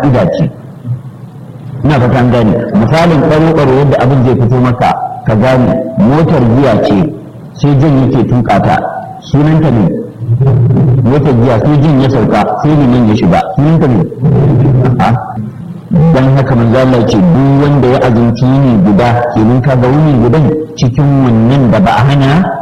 ƙa'ida ce. Ina fatan gane misalin ɓaro yadda abin zai fito maka ka gane motar giya ce sai jan yake tuka ta sunanta ne motar giya sai jan ya sauka sai liman ya shiga sunanta ne dan haka manzo Allah ce duk wanda ya azumci ne guda kenan ka ga wuni gudan cikin wannan da ba a hana